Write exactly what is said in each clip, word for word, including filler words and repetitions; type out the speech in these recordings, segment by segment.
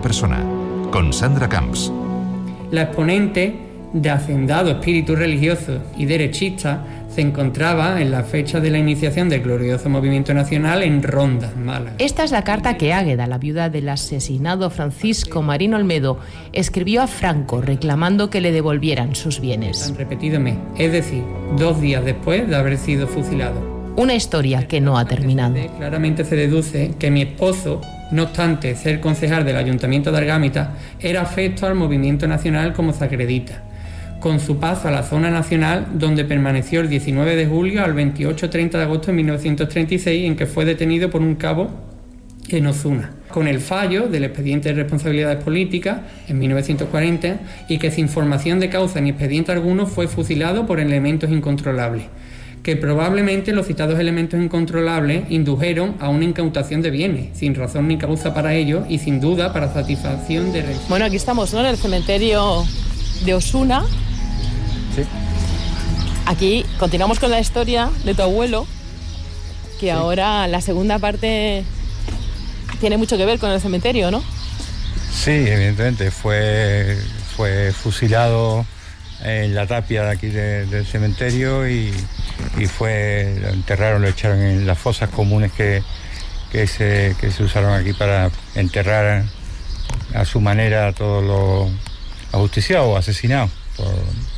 persona, con Sandra Camps. La exponente de hacendado espíritu religioso y derechista se encontraba en la fecha de la iniciación del glorioso movimiento nacional en Ronda, Málaga. Esta es la carta que Águeda, la viuda del asesinado Francisco Marín Olmedo, escribió a Franco reclamando que le devolvieran sus bienes. Han repetido mes, es decir, dos días después de haber sido fusilado. Una historia que no ha terminado. Claramente se deduce que mi esposo, no obstante ser concejal del Ayuntamiento de Argámita, era afecto al movimiento nacional como se acredita, con su paso a la zona nacional, donde permaneció el diecinueve de julio al veintiocho treinta de agosto de mil novecientos treinta y seis, en que fue detenido por un cabo en Osuna, con el fallo del expediente de responsabilidades políticas en mil novecientos cuarenta, y que sin información de causa ni expediente alguno fue fusilado por elementos incontrolables, que probablemente los citados elementos incontrolables indujeron a una incautación de bienes, sin razón ni causa para ello y sin duda para satisfacción de... Bueno, aquí estamos, ¿no?, en el cementerio de Osuna. Sí. Aquí continuamos con la historia de tu abuelo, que sí. Ahora la segunda parte tiene mucho que ver con el cementerio, ¿no? Sí, evidentemente, fue, fue fusilado en la tapia de aquí de, del cementerio y, y fue, lo enterraron, lo echaron en las fosas comunes que, que, se, que se usaron aquí para enterrar a su manera a todos los ajusticiados o asesinados por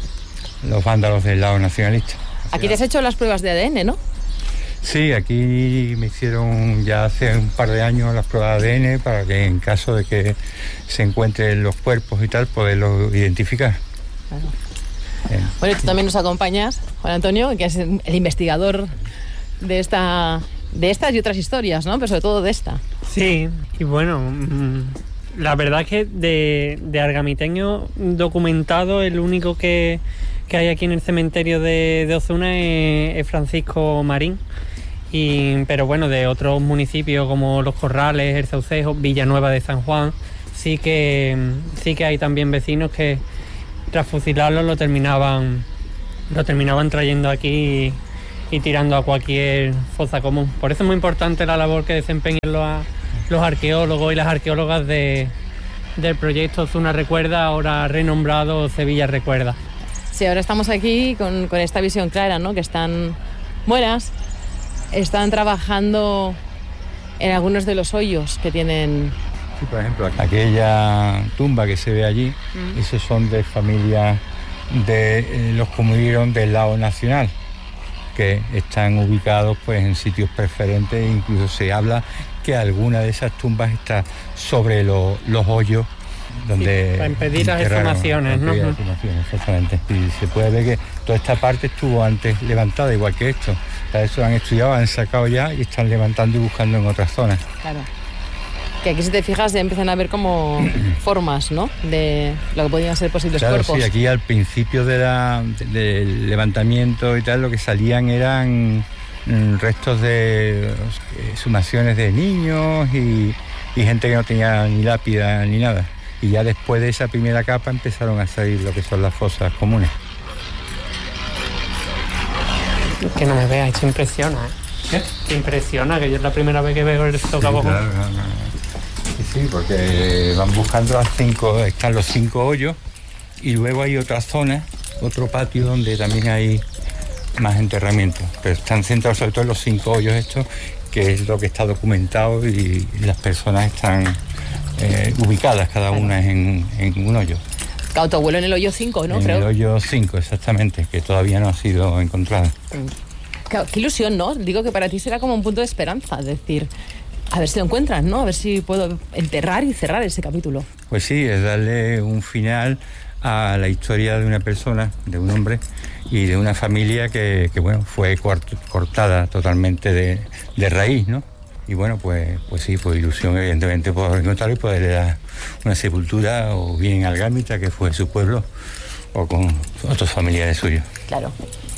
los vándalos del lado nacionalista. Aquí te has hecho las pruebas de A D N, ¿no? Sí, aquí me hicieron ya hace un par de años las pruebas de A D N para que en caso de que se encuentren los cuerpos y tal, poderlos identificar. Claro. Bien. Bueno, y tú también nos acompañas, Juan Antonio, que es el investigador de esta, de estas y otras historias, ¿no? Pero sobre todo de esta. Sí, y bueno, la verdad es que de, de argamiteño documentado, el único que, que hay aquí en el cementerio de, de Osuna es, es Francisco Marín. Y, pero bueno, de otros municipios como Los Corrales, El Saucejo, Villanueva de San Juan, sí que, sí que hay también vecinos que tras fusilarlo lo terminaban, lo terminaban trayendo aquí y, y tirando a cualquier fosa común. Por eso es muy importante la labor que desempeñan los, los arqueólogos y las arqueólogas de, del proyecto Osuna Recuerda, ahora renombrado Sevilla Recuerda. Sí, ahora estamos aquí con, con esta visión clara, ¿no? Que están buenas, están trabajando en algunos de los hoyos que tienen. Sí, por ejemplo, aquella tumba que se ve allí, mm. esos son de familias de eh, los que murieron del lado nacional, que están ubicados pues en sitios preferentes, incluso se habla que alguna de esas tumbas está sobre lo, los hoyos donde... Sí, para impedir las exhumaciones, ¿no? Las exhumaciones, exactamente. Y se puede ver que toda esta parte estuvo antes levantada, igual que esto. Para eso han estudiado, han sacado ya y están levantando y buscando en otras zonas. Claro. Que aquí, si te fijas, ya empiezan a ver como formas, ¿no?, de lo que podían ser posibles claro, cuerpos. Sí, aquí al principio de la, de, del levantamiento y tal, lo que salían eran mm, restos de exhumaciones de niños y, y gente que no tenía ni lápida ni nada. Y ya después de esa primera capa empezaron a salir lo que son las fosas comunes. Que no me veas, esto impresiona, ¿eh? ¿Qué? Te impresiona, que yo es la primera vez que veo el socavón. Sí, claro, no, no. Sí, porque van buscando las cinco, están los cinco hoyos y luego hay otra zona, otro patio donde también hay más enterramientos, pero están centrados sobre todo en los cinco hoyos estos, que es lo que está documentado y las personas están eh, ubicadas cada una en, en un hoyo. Claro, tu abuelo en el hoyo cinco, ¿no? En Creo. el hoyo cinco, exactamente, que todavía no ha sido encontrada. Claro, qué ilusión, ¿no? Digo que para ti será como un punto de esperanza, es decir, a ver si lo encuentran, ¿no? A ver si puedo enterrar y cerrar ese capítulo. Pues sí, es darle un final a la historia de una persona, de un hombre y de una familia que, que bueno, fue cortada totalmente de, de raíz, ¿no? Y bueno, pues, pues sí, pues ilusión evidentemente por encontrarlo y poderle dar una sepultura o bien en Argámita, que fue su pueblo, o con otros familiares suyos. Claro.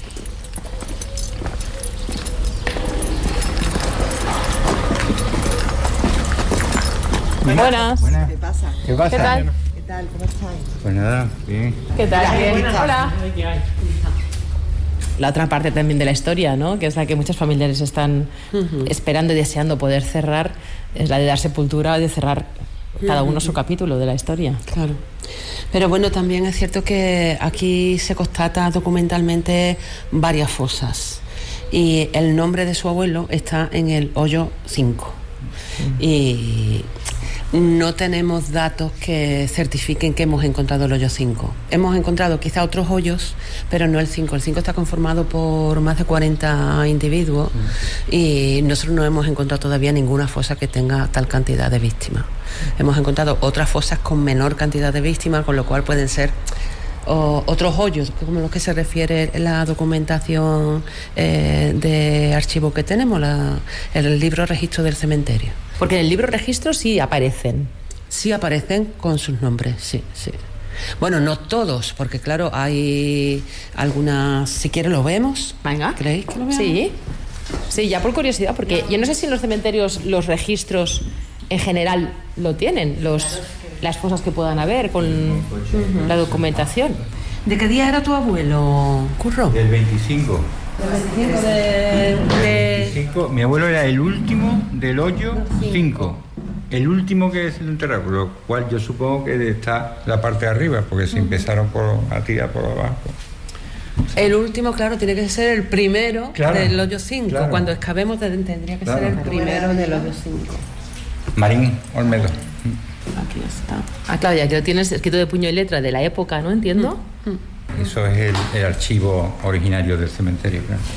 Buenas. Buenas. ¿Qué pasa? ¿Qué pasa? ¿Qué tal? ¿Qué tal? ¿Cómo estáis? Pues nada, bien. ¿Qué tal? Bien. Hola. La otra parte también de la historia, ¿no?, que es la que muchos familiares están uh-huh. esperando y deseando poder cerrar, es la de dar sepultura, de cerrar cada uno su capítulo de la historia. Claro. Pero bueno, también es cierto que aquí se constata documentalmente varias fosas y el nombre de su abuelo está en el hoyo cinco. Mm. Y no tenemos datos que certifiquen que hemos encontrado el hoyo cinco. Hemos encontrado quizá otros hoyos, pero no el cinco. El cinco está conformado por más de cuarenta individuos mm. y nosotros no hemos encontrado todavía ninguna fosa que tenga tal cantidad de víctimas. Hemos encontrado otras fosas con menor cantidad de víctimas, con lo cual pueden ser o otros hoyos, como los que se refiere la documentación eh, de archivo que tenemos, la, el libro registro del cementerio. Porque en el libro registro sí aparecen. Sí aparecen con sus nombres, sí, sí. Bueno, no todos, porque claro, hay algunas, si quieres lo vemos. Venga. ¿Creéis que lo veamos? Sí, sí, ya por curiosidad, porque yo no sé si en los cementerios los registros en general lo tienen, los... las fosas que puedan haber con uh-huh. la documentación. ¿De qué día era tu abuelo, Curro? Del veinticinco. Del veinticinco de... de... veinticinco. Mi abuelo era el último del hoyo cinco. El último que se lo enterró, por lo cual yo supongo que está la parte de arriba, porque se uh-huh. empezaron por, a tirar por abajo. El último, claro, tiene que ser el primero claro, del hoyo cinco. Claro. Cuando excavemos tendría que claro. ser el primero del hoyo cinco. Marín Olmedo. Aquí está. Ah, claro, ya que lo tienes escrito de puño y letra de la época, ¿no? Entiendo. Mm. Eso es el, el archivo originario del cementerio,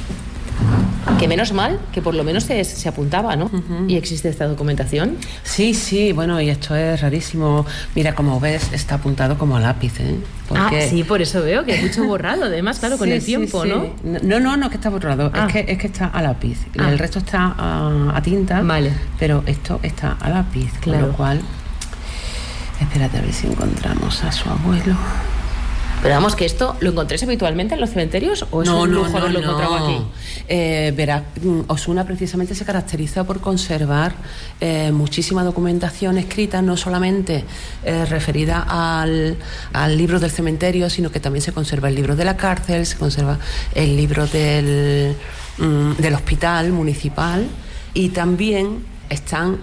claro. Que menos mal, que por lo menos se, se apuntaba, ¿no? Uh-huh. ¿Y existe esta documentación? Sí, sí, bueno, y esto es rarísimo. Mira, como ves, está apuntado como a lápiz, ¿eh? Porque... Ah, sí, por eso veo que hay mucho borrado, además, claro, sí, con el tiempo, sí, sí. ¿no? No, no, no, que está borrado, ah. es, que, es que está a lápiz. Ah. El resto está a, a tinta, vale. Pero esto está a lápiz, claro. Con lo cual... Espérate a ver si encontramos a su abuelo. Pero vamos, que esto lo encontréis habitualmente en los cementerios o es no, un no, lujo no, haberlo no. encontrado aquí. Eh, verá, Osuna precisamente se caracteriza por conservar eh, muchísima documentación escrita, no solamente eh, referida al, al libro del cementerio, sino que también se conserva el libro de la cárcel, se conserva el libro del, mm, del hospital municipal y también están